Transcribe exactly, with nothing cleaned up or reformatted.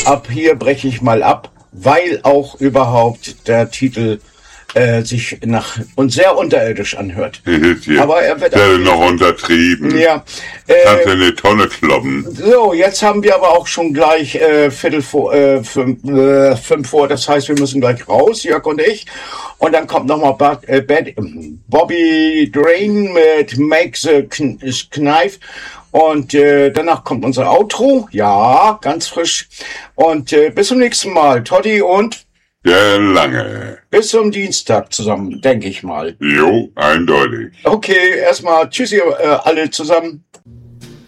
ab hier breche ich mal ab, weil auch überhaupt der Titel äh, sich nach und sehr unterirdisch anhört. Ja, aber er wird auch noch untertrieben. Ja. Äh, Kannst du eine Tonne kloppen. So, jetzt haben wir aber auch schon gleich äh, Viertel vor, äh, fünf, äh, fünf vor, das heißt, wir müssen gleich raus, Jörg und ich. Und dann kommt nochmal Bad, äh, Bad, Bobby Drain mit Make the Knife. Und äh, danach kommt unser Outro. Ja, ganz frisch. Und äh, bis zum nächsten Mal. Toddy und der Lange. Bis zum Dienstag zusammen, denke ich mal. Jo, eindeutig. Okay, erstmal tschüssi äh, alle zusammen.